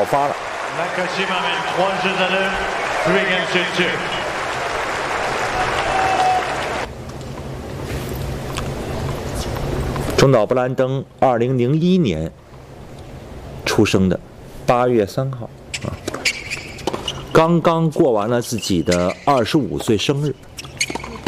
发了。中岛布兰登2001年出生的，8月3号啊，刚刚过完了自己的25岁生日。